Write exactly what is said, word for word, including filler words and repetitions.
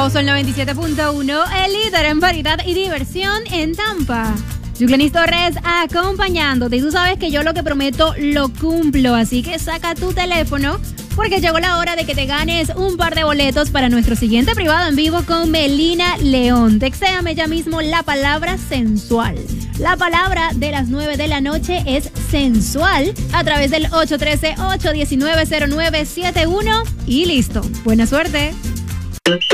Wow, son noventa y siete punto uno, el líder en variedad y diversión en Tampa. Yuclenis Torres acompañándote. Y tú sabes que yo lo que prometo lo cumplo, así que saca tu teléfono porque llegó la hora de que te ganes un par de boletos para nuestro siguiente privado en vivo con Melina León. Textéame ya mismo la palabra sensual. La palabra de las nueve de la noche es sensual a través del ocho uno tres, ocho uno nueve, cero nueve siete uno y listo. Buena suerte.